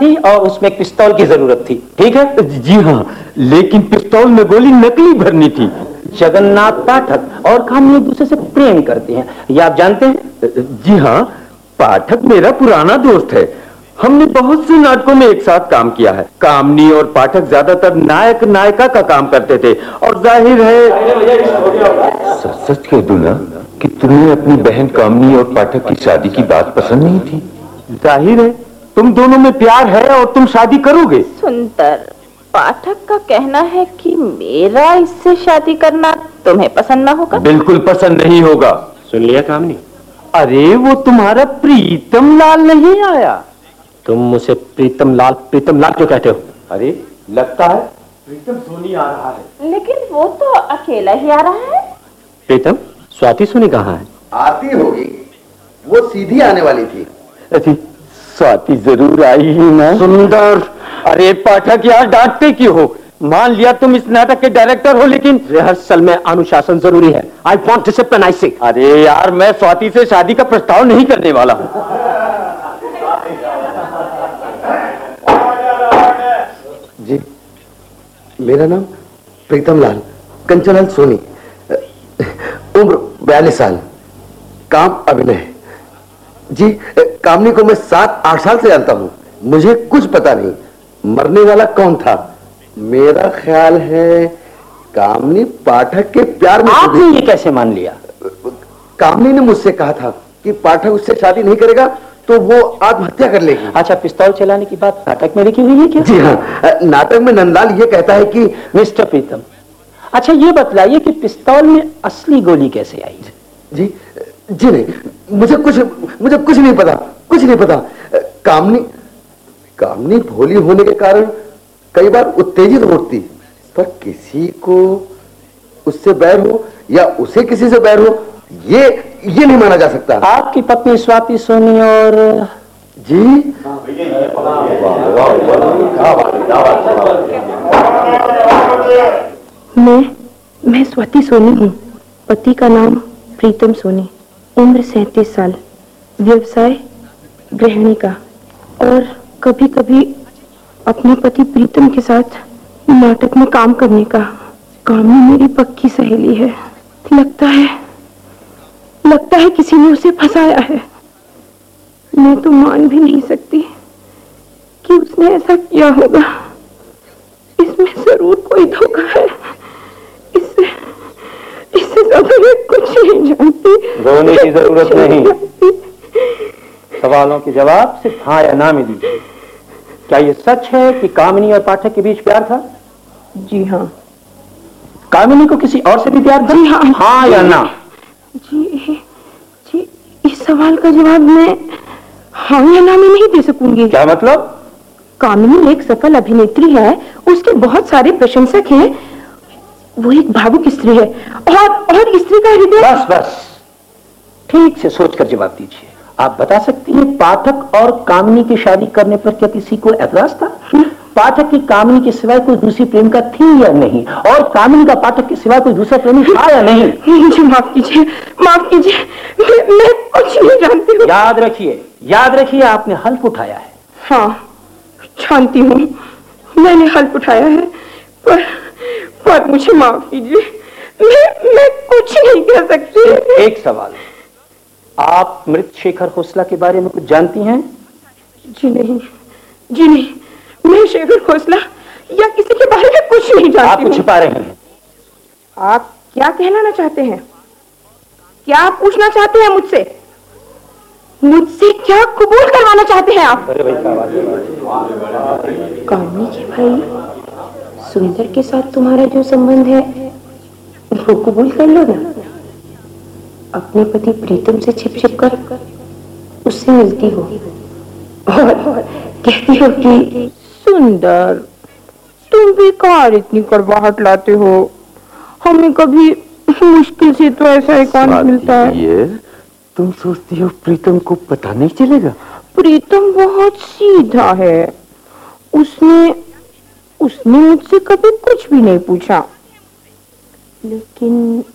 थी और उसमें एक पिस्तौल की जरूरत थी, ठीक है? जी हाँ, लेकिन पिस्तौल में गोली नकली भरनी थी। जगन्नाथ पाठक और कामनी एक दूसरे से प्रेम करते हैं, ये आप जानते हैं? जी हाँ, पाठक मेरा पुराना दोस्त है। हमने बहुत से नाटकों में एक साथ काम किया है। कामनी और पाठक ज्यादातर नायक नायिका का काम करते थे और जाहिर है सच सच कह दूं ना कि तुम्हें अपनी बहन कामनी और पाठक की शादी की बात पसंद नहीं थी। जाहिर है तुम दोनों में प्यार है और तुम शादी करोगे। सुंदर, पाठक का कहना है कि मेरा इससे शादी करना तुम्हें पसंद ना होगा। बिल्कुल पसंद नहीं होगा। सुन लिया कामनी? अरे वो तुम्हारा प्रीतम लाल नहीं आया। तुम उसे प्रीतम लाल क्यों कहते हो? अरे लगता है प्रीतम सोनी आ रहा है। लेकिन वो तो अकेला ही आ रहा है। प्रीतम, स्वाति सोनी कहाँ है? आती होगी, वो सीधी आने वाली थी। अरे स्वाति जरूर आई ही ना। सुंदर, अरे पाठक यार डांटते क्यों हो? मान लिया तुम इस नाटक के डायरेक्टर हो, लेकिन रिहर्सल में अनुशासन जरूरी है। आई वांट डिसिप्लिन, आई से। अरे यार मैं स्वाति से शादी का प्रस्ताव नहीं करने वाला हूँ। जी, मेरा नाम प्रीतम लाल, कंचनलाल सोनी, उम्र 42 साल, काम अभिनय। जी, कामनी को मैं 7-8 साल से जानता हूँ। मुझे कुछ पता नहीं मरने वाला कौन था। मेरा ख्याल है कामनी पाठक के प्यार में। आपने ये कैसे मान लिया? कामनी ने मुझसे कहा था कि पाठक उससे शादी नहीं करेगा तो वो आत्महत्या कर लेगी। अच्छा, पिस्तौल चलाने की बात नाटक में लिखी हुई है क्या? जी हाँ, नाटक में नंदलाल ये कहता है कि मिस्टर प्रीतम, अच्छा ये बतलाइए कि पिस्तौल में असली गोली कैसे आई? जी जी नहीं, मुझे कुछ नहीं पता, कुछ नहीं पता। कामनी भोली होने के कारण कई बार उत्तेजित होती, पर किसी को उससे बैर हो या उसे किसी से बैर हो ये नहीं माना जा सकता। आपकी पत्नी स्वाति सोनी और जी मैं स्वाति सोनी हूँ। पति का नाम प्रीतम सोनी, उम्र 37 साल, व्यवसाय गृहिणी का, और कभी कभी अपने पति प्रीतम के साथ नाटक में काम करने का। कामनी मेरी पक्की सहेली है। लगता है किसी ने उसे फंसाया है। मैं तो मान भी नहीं सकती कि उसने ऐसा किया होगा। इसमें जरूर कोई धोखा है। इससे ज्यादा मैं कुछ नहीं जानती। रोने की जरूरत नहीं, सवालों के जवाब सिर्फ हाँ या ना में दीजिए। क्या ये सच है कि कामिनी और पाठक के बीच प्यार था? जी हाँ। कामिनी को किसी और से भी प्यार था? जी हाँ। हाँ या ना? जी, इस सवाल का जवाब मैं हाँ या ना में नहीं दे सकूंगी। क्या मतलब? कामिनी एक सफल अभिनेत्री है, उसके बहुत सारे प्रशंसक हैं, वो एक भावुक स्त्री है और स्त्री का हृदय। बस ठीक से सोचकर जवाब दीजिए। आप बता सकती हैं पाठक और कामिनी की शादी करने पर क्या किसी को ऐतराज था? पाठक की कामिनी के सिवाय कोई दूसरी प्रेमिका थी या नहीं, और कामिनी का पाठक के सिवाय कोई दूसरा प्रेमी था या नहीं? मुझे माफ कीजिए, मैं कुछ नहीं जानती हूँ। याद रखिए आपने हल्फ उठाया है। हाँ जानती हूँ, मैंने हल्फ उठाया है, पर मुझे माफ कीजिए, मैं कुछ नहीं कह सकती। एक सवाल, आप मृत शेखर खोसला के बारे में कुछ जानती हैं? जी नहीं, मैं शेखर खोसला या किसी के बारे में कुछ नहीं जानती। आप कुछ छिपा रहे हैं। आप क्या कहना चाहते हैं? क्या आप पूछना चाहते हैं मुझसे क्या कबूल करवाना चाहते हैं आप? कामनी के भाई सुंदर के साथ तुम्हारा जो संबंध है वो कबूल कर लो ना। अपने पति प्रीतम से छिप कर उससे मिलती हो और कहती हो कि सुंदर तुम बेकार इतनी कड़वाहट लाते हो, हमें कभी मुश्किल से तो ऐसा एक आनंद मिलता है। तुम सोचती हो प्रीतम को पता नहीं चलेगा? प्रीतम बहुत सीधा है, उसने मुझसे कभी कुछ भी नहीं पूछा, लेकिन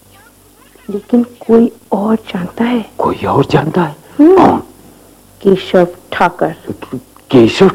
कोई और जानता है। कोई और जानता है? केशव ठाकर। केशव